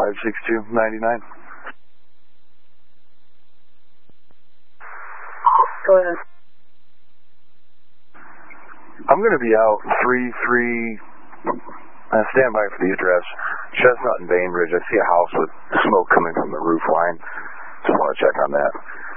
56299. Go ahead. I'm going to be out 33. Stand by for the address. Chestnut and Bainbridge. I see a house with smoke coming from the roof line. Just want to check on that.